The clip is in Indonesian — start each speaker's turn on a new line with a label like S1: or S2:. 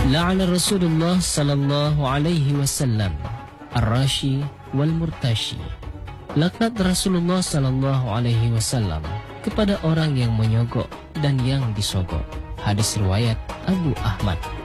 S1: La'ana Rasulullah sallallahu alaihi wasallam ar-rashi wal murtashi. Laknat Rasulullah sallallahu alaihi wasallam kepada orang yang menyogok dan yang disogok. Hadis riwayat Abu Ahmad.